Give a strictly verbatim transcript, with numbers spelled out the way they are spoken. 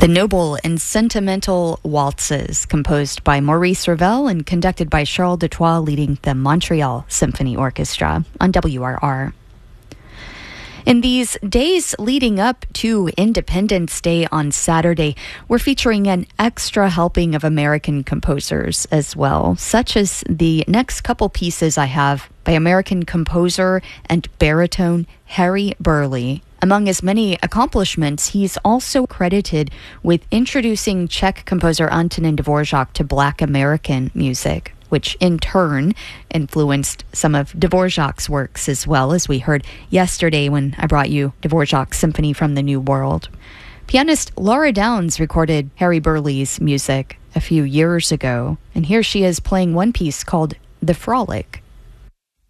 The noble and sentimental waltzes, composed by Maurice Ravel and conducted by Charles Dutoit, leading the Montreal Symphony Orchestra on W R R. In these days leading up to Independence Day on Saturday, we're featuring an extra helping of American composers as well, such as the next couple pieces I have by American composer and baritone Harry Burleigh. Among his many accomplishments, he's also credited with introducing Czech composer Antonín Dvořák to Black American music, which in turn influenced some of Dvořák's works as well, as we heard yesterday when I brought you Dvořák's Symphony from the New World. Pianist Laura Downs recorded Harry Burleigh's music a few years ago, and here she is playing one piece called The Frolic.